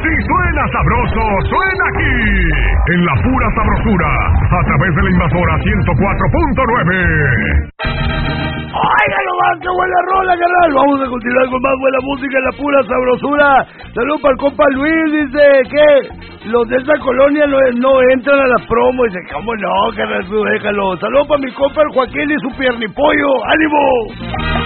Si suena sabroso, suena aquí. En La Pura Sabrosura, a través de la Invasora 104.9. ¡Oigan nomás, qué buena rola, carnal! Vamos a continuar con más buena música en La Pura Sabrosura. Saludos para el compa Luis, dice que los de esta colonia no entran a la promo. Dice, ¿cómo no, carnal? Déjalo. Saludos para mi compa el Joaquín y su piernipollo. ¡Ánimo!